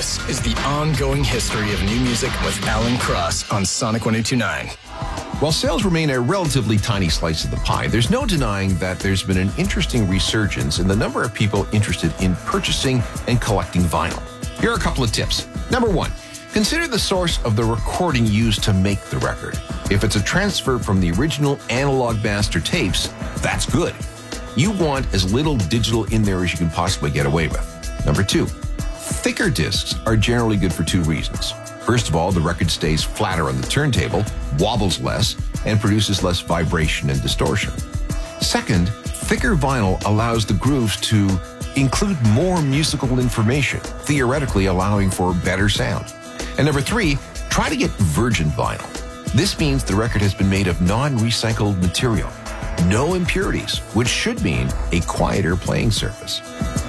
This is the ongoing history of new music with Alan Cross on Sonic 102.9. While sales remain a relatively tiny slice of the pie, there's no denying that there's been an interesting resurgence in the number of people interested in purchasing and collecting vinyl. Here are a couple of tips. Number one, consider the source of the recording used to make the record. If it's a transfer from the original analog master tapes, that's good. You want as little digital in there as you can possibly get away with. Number two, thicker discs are generally good for two reasons. First of all, the record stays flatter on the turntable, wobbles less, and produces less vibration and distortion. Second, thicker vinyl allows the grooves to include more musical information, theoretically allowing for better sound. And number three, try to get virgin vinyl. This means the record has been made of non-recycled material. No impurities, which should mean a quieter playing surface.